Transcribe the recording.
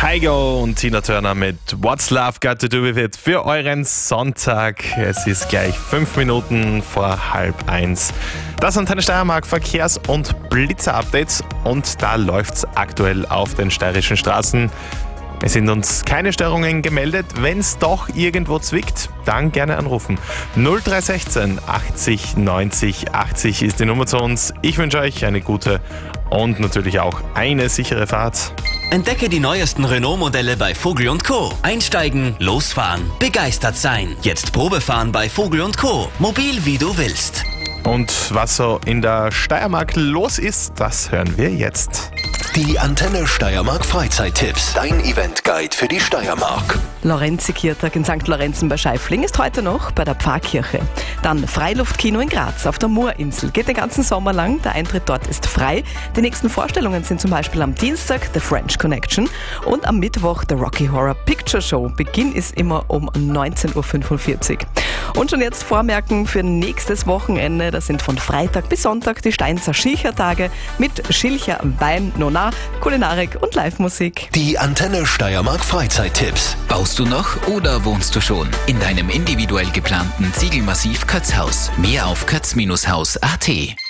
Kygo und Tina Turner mit What's Love Got to Do With It für euren Sonntag. Es ist gleich 5 Minuten vor 12:30. Das Antenne Steiermark Verkehrs- und Blitzer-Updates und da läuft's aktuell auf den steirischen Straßen. Es sind uns keine Störungen gemeldet. Wenn es doch irgendwo zwickt, dann gerne anrufen. 0316 80 90 80 ist die Nummer zu uns. Ich wünsche euch eine gute und natürlich auch eine sichere Fahrt. Entdecke die neuesten Renault-Modelle bei Vogel & Co. Einsteigen, losfahren, begeistert sein. Jetzt Probefahren bei Vogel & Co. Mobil wie du willst. Und was so in der Steiermark los ist, das hören wir jetzt. Die Antenne Steiermark Freizeittipps. Dein Eventguide für die Steiermark. Lorenzikirtag in St. Lorenzen bei Scheifling ist heute noch bei der Pfarrkirche. Dann Freiluftkino in Graz auf der Moorinsel. Geht den ganzen Sommer lang. Der Eintritt dort ist frei. Die nächsten Vorstellungen sind zum Beispiel am Dienstag The French Connection und am Mittwoch The Rocky Horror Picture Show. Beginn ist immer um 19.45 Uhr. Und schon jetzt vormerken für nächstes Wochenende, das sind von Freitag bis Sonntag die Steinzer Schilcher-Tage mit Schilcher, Wein, Nona, Kulinarik und Live-Musik. Die Antenne Steiermark Freizeittipps. Baust du noch oder wohnst du schon in deinem individuell geplanten Ziegelmassiv Kötzhaus? Mehr auf kötz-haus.at.